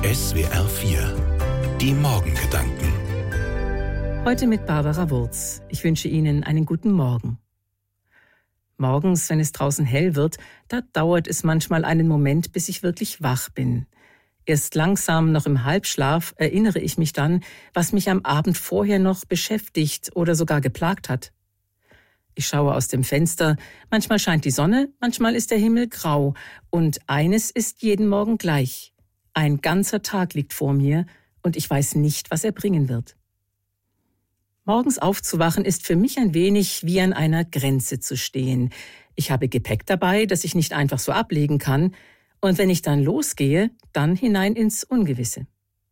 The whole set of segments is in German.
SWR 4 Die Morgengedanken. Heute mit Barbara Wurz. Ich wünsche Ihnen einen guten Morgen. Morgens, wenn es draußen hell wird, da dauert es manchmal einen Moment, bis ich wirklich wach bin. Erst langsam, noch im Halbschlaf, erinnere ich mich dann, was mich am Abend vorher noch beschäftigt oder sogar geplagt hat. Ich schaue aus dem Fenster, manchmal scheint die Sonne, manchmal ist der Himmel grau und eines ist jeden Morgen gleich. Ein ganzer Tag liegt vor mir und ich weiß nicht, was er bringen wird. Morgens aufzuwachen ist für mich ein wenig wie an einer Grenze zu stehen. Ich habe Gepäck dabei, das ich nicht einfach so ablegen kann, und wenn ich dann losgehe, dann hinein ins Ungewisse.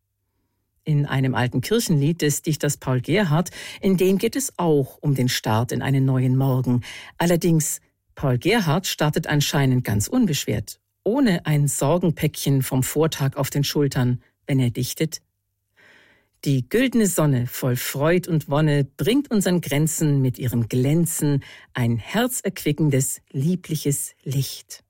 In einem alten Kirchenlied des Dichters Paul Gerhardt, in dem geht es auch um den Start in einen neuen Morgen. Allerdings, Paul Gerhardt startet anscheinend ganz unbeschwert, ohne ein Sorgenpäckchen vom Vortag auf den Schultern, wenn er dichtet: Die güldene Sonne voll Freud und Wonne bringt unseren Grenzen mit ihrem Glänzen ein herzerquickendes, liebliches Licht.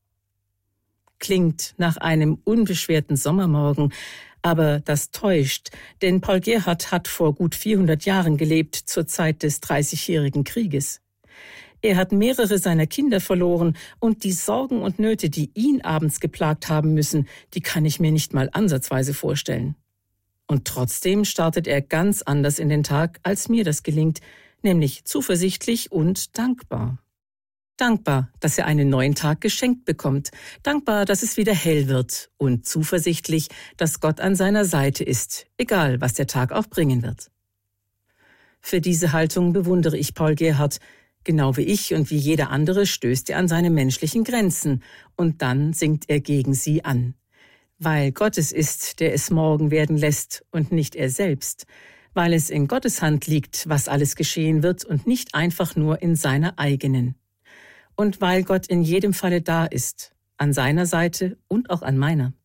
Klingt nach einem unbeschwerten Sommermorgen, aber das täuscht, denn Paul Gerhardt hat vor gut 400 Jahren gelebt, zur Zeit des Dreißigjährigen Krieges. Er hat mehrere seiner Kinder verloren und die Sorgen und Nöte, die ihn abends geplagt haben müssen, die kann ich mir nicht mal ansatzweise vorstellen. Und trotzdem startet er ganz anders in den Tag, als mir das gelingt, nämlich zuversichtlich und dankbar. Dankbar, dass er einen neuen Tag geschenkt bekommt, dankbar, dass es wieder hell wird und zuversichtlich, dass Gott an seiner Seite ist, egal was der Tag auch bringen wird. Für diese Haltung bewundere ich Paul Gerhardt. Genau wie ich und wie jeder andere stößt er an seine menschlichen Grenzen und dann sinkt er gegen sie an. Weil Gott es ist, der es morgen werden lässt und nicht er selbst. Weil es in Gottes Hand liegt, was alles geschehen wird und nicht einfach nur in seiner eigenen. Und weil Gott in jedem Falle da ist, an seiner Seite und auch an meiner.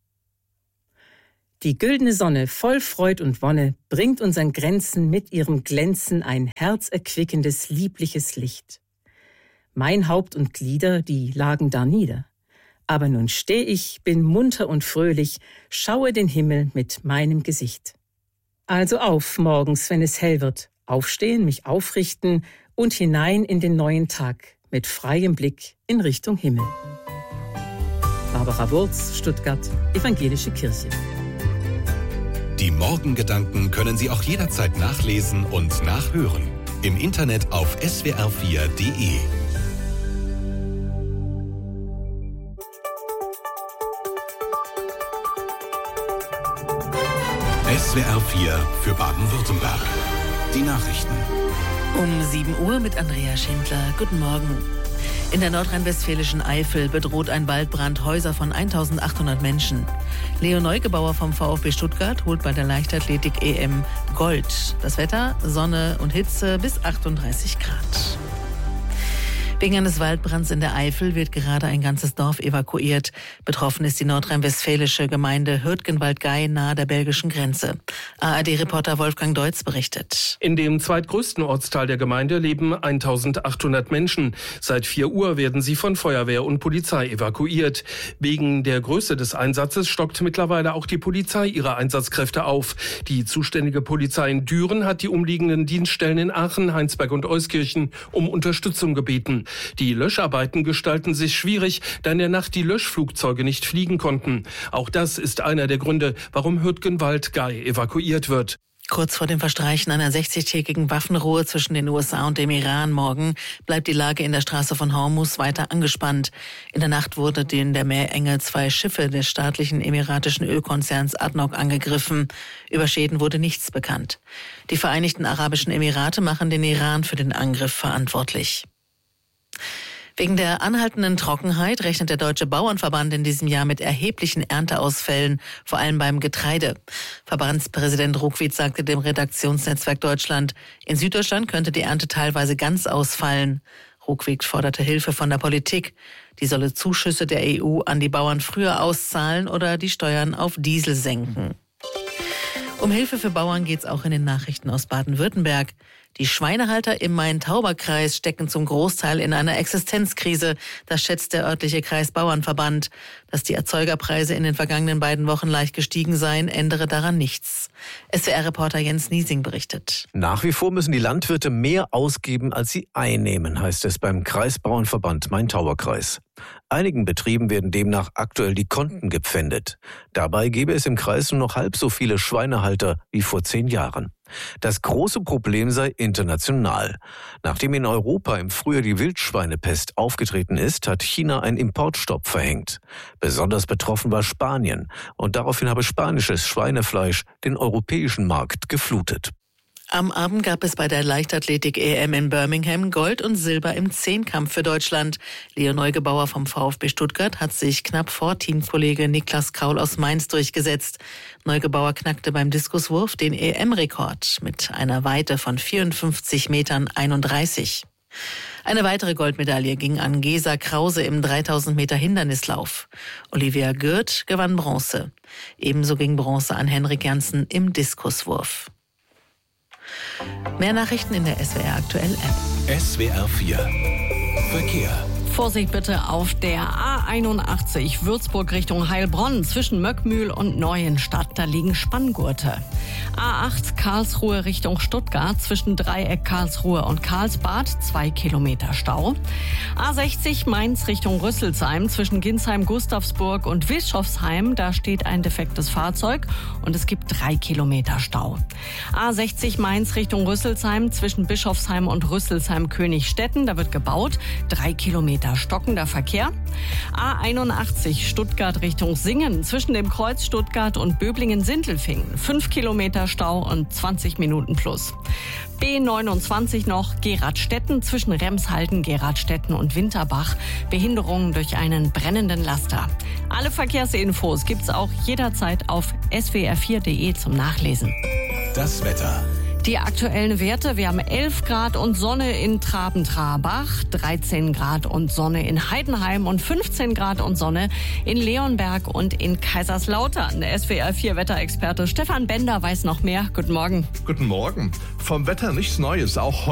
Die güldene Sonne voll Freud und Wonne bringt unseren Grenzen mit ihrem Glänzen ein herzerquickendes, liebliches Licht. Mein Haupt und Glieder, die lagen da nieder. Aber nun steh ich, bin munter und fröhlich, schaue den Himmel mit meinem Gesicht. Also auf morgens, wenn es hell wird, aufstehen, mich aufrichten und hinein in den neuen Tag, mit freiem Blick in Richtung Himmel. Barbara Wurz, Stuttgart, Evangelische Kirche. Die Morgengedanken können Sie auch jederzeit nachlesen und nachhören. Im Internet auf swr4.de. SWR 4 für Baden-Württemberg. Die Nachrichten. Um 7 Uhr mit Andrea Schindler. Guten Morgen. In der nordrhein-westfälischen Eifel bedroht ein Waldbrand Häuser von 1800 Menschen. Leo Neugebauer vom VfB Stuttgart holt bei der Leichtathletik-EM Gold. Das Wetter, Sonne und Hitze bis 38 Grad. Wegen eines Waldbrands in der Eifel wird gerade ein ganzes Dorf evakuiert. Betroffen ist die nordrhein-westfälische Gemeinde Hürtgenwald-Gey nahe der belgischen Grenze. ARD-Reporter Wolfgang Deutz berichtet. In dem zweitgrößten Ortsteil der Gemeinde leben 1800 Menschen. Seit 4 Uhr werden sie von Feuerwehr und Polizei evakuiert. Wegen der Größe des Einsatzes stockt mittlerweile auch die Polizei ihre Einsatzkräfte auf. Die zuständige Polizei in Düren hat die umliegenden Dienststellen in Aachen, Heinsberg und Euskirchen um Unterstützung gebeten. Die Löscharbeiten gestalten sich schwierig, da in der Nacht die Löschflugzeuge nicht fliegen konnten. Auch das ist einer der Gründe, warum Hürtgenwald-Gey evakuiert wird. Kurz vor dem Verstreichen einer 60-tägigen Waffenruhe zwischen den USA und dem Iran morgen bleibt die Lage in der Straße von Hormuz weiter angespannt. In der Nacht wurden in der Meerenge 2 Schiffe des staatlichen emiratischen Ölkonzerns ADNOC angegriffen. Über Schäden wurde nichts bekannt. Die Vereinigten Arabischen Emirate machen den Iran für den Angriff verantwortlich. Wegen der anhaltenden Trockenheit rechnet der Deutsche Bauernverband in diesem Jahr mit erheblichen Ernteausfällen, vor allem beim Getreide. Verbandspräsident Ruckwied sagte dem Redaktionsnetzwerk Deutschland, in Süddeutschland könnte die Ernte teilweise ganz ausfallen. Ruckwied forderte Hilfe von der Politik. Die solle Zuschüsse der EU an die Bauern früher auszahlen oder die Steuern auf Diesel senken. Um Hilfe für Bauern geht es auch in den Nachrichten aus Baden-Württemberg. Die Schweinehalter im Main-Tauber-Kreis stecken zum Großteil in einer Existenzkrise. Das schätzt der örtliche Kreisbauernverband. Dass die Erzeugerpreise in den vergangenen beiden Wochen leicht gestiegen seien, ändere daran nichts. SWR-Reporter Jens Niesing berichtet. Nach wie vor müssen die Landwirte mehr ausgeben, als sie einnehmen, heißt es beim Kreisbauernverband Main-Tauber-Kreis. Einigen Betrieben werden demnach aktuell die Konten gepfändet. Dabei gäbe es im Kreis nur noch halb so viele Schweinehalter wie vor 10 Jahren. Das große Problem sei international. Nachdem in Europa im Frühjahr die Wildschweinepest aufgetreten ist, hat China einen Importstopp verhängt. Besonders betroffen war Spanien und daraufhin habe spanisches Schweinefleisch den europäischen Markt geflutet. Am Abend gab es bei der Leichtathletik-EM in Birmingham Gold und Silber im Zehnkampf für Deutschland. Leo Neugebauer vom VfB Stuttgart hat sich knapp vor Teamkollege Niklas Kaul aus Mainz durchgesetzt. Neugebauer knackte beim Diskuswurf den EM-Rekord mit einer Weite von 54,31 Metern. Eine weitere Goldmedaille ging an Gesa Krause im 3000 Meter Hindernislauf. Olivia Gürt gewann Bronze. Ebenso ging Bronze an Henrik Janssen im Diskuswurf. Mehr Nachrichten in der SWR Aktuell App. SWR 4 Verkehr. Vorsicht bitte auf der A81 Würzburg Richtung Heilbronn zwischen Möckmühl und Neuenstadt. Da liegen Spanngurte. A8 Karlsruhe Richtung Stuttgart zwischen Dreieck Karlsruhe und Karlsbad 2 Kilometer Stau. A60 Mainz Richtung Rüsselsheim zwischen Ginsheim, Gustavsburg und Bischofsheim. Da steht ein defektes Fahrzeug und es gibt 3 Kilometer Stau. A60 Mainz Richtung Rüsselsheim zwischen Bischofsheim und Rüsselsheim-Königstetten. Da wird gebaut. 3 Kilometer stockender Verkehr. A81 Stuttgart Richtung Singen zwischen dem Kreuz Stuttgart und Böblingen-Sindelfingen. 5 Kilometer Stau und 20 Minuten plus. B29 noch Geradstetten zwischen Remshalden, Geradstetten und Winterbach. Behinderungen durch einen brennenden Laster. Alle Verkehrsinfos gibt's auch jederzeit auf swr4.de zum Nachlesen. Das Wetter. Die aktuellen Werte, wir haben 11 Grad und Sonne in Traben-Trarbach, 13 Grad und Sonne in Heidenheim und 15 Grad und Sonne in Leonberg und in Kaiserslautern. Der SWR4-Wetterexperte Stefan Bender weiß noch mehr. Guten Morgen. Guten Morgen. Vom Wetter nichts Neues, auch